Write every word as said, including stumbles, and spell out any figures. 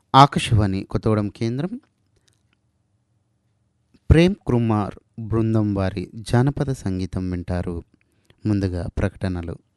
ఆకాశవాణి కొత్తగూడెం కేంద్రం ప్రేమ్ కుమార్ బృందం వారి జానపద సంగీతం వింటారు. ముందుగా ప్రకటనలు.